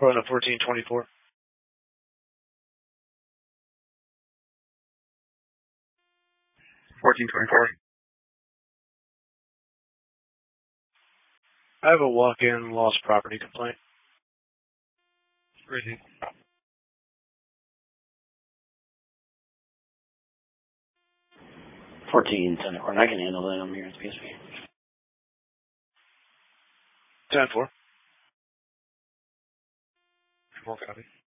Or on a 1424. I have a walk-in lost property complaint. Ready. 1410, I can handle that. I'm here at PSP. 10-4. More copy.